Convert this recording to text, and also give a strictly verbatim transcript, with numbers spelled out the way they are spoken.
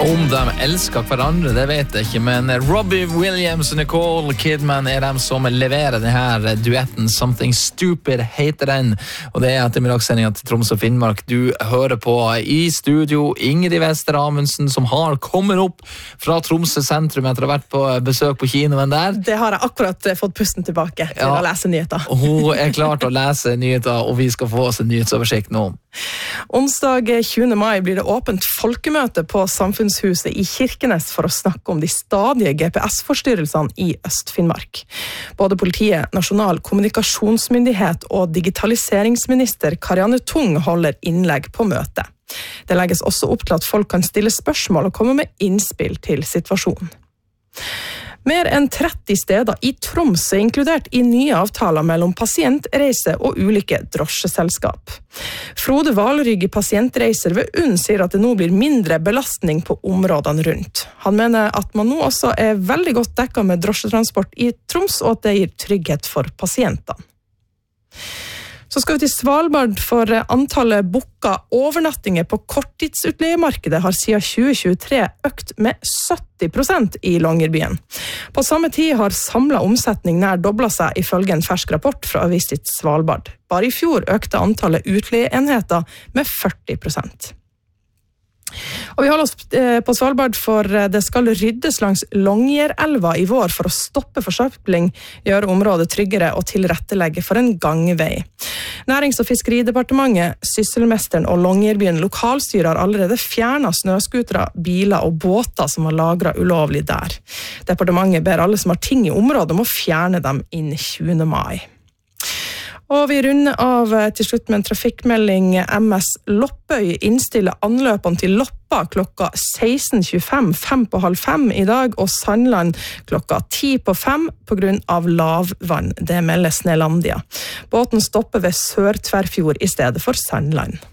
Om de elsker hverandre, det vet jeg ikke, men Robbie Williams og Nicole Kidman er de som leverer denne duetten. Something Stupid heter den, og det er ettermiddagssendingen til Troms og Finnmark. Du hører på i studio Ingrid Wester Amundsen, som har kommet opp fra Tromsø sentrum etter å ha vært på besøk på kinoen der. Det har jeg akkurat fått pusten tilbake til ja, å lese nyheter. Hun er klar til å lese nyheter, og vi skal få oss en nyhetsoversikt nå. Onsdag tjuende mai blir det åpent folkemøte på Samfunnshuset i Kirkenes for å snakke om de stadige G P S-forstyrrelsene i Øst-Finnmark. Både politiet, Nasjonal kommunikasjonsmyndighet og digitaliseringsminister Karianne Tung holder innlegg på møtet. Det legges også opp til at folk kan stille spørsmål og komme med innspill til situasjonen. Mer enn tretti steder i Troms er inkludert i nye avtaler mellom pasientreiser og ulike drosjeselskap. Frode Valrygg i Pasientreiser ved U N sier at det nå blir mindre belastning på områdene rundt. Han mener at man nå også er veldig godt dekket med drosjetransport i Troms, og at det gir trygghet for pasientene. Så skal vi til Svalbard, for antallet booka overnattinger på korttidsutleiemarkedet har siden tjue tjuetre økt med sytti prosent i Longyearbyen. På samme tid har samlet omsetning nær doblet seg ifølge en fersk rapport fra Visit Svalbard. Bare i fjor økte antallet utleieenheter med førti prosent. Og vi holder oss på Svalbard, for det skal ryddes langs Longyearelva i vår for å stoppe forsøpling, gjøre området tryggere og tilrettelegge for en gangvei. Nærings- og fiskeridepartementet, Sysselmesteren og Longyearbyen lokalstyre har allerede fjernet snøskutere, biler og båter som var lagret ulovlig der. Departementet ber alle som har ting i området om å fjerne dem innen tjuende mai. Og vi runder av til slutt med en trafikkmelding. M S Loppøy innstiller anløpene til Loppa klokka seksten tjuefem, fem på halv fem i dag, og Sandland klokka ti på fem på grunn av lavvann. Det melder Snelandia. Båten stopper ved Sør-Tverrfjord i stedet for Sandland.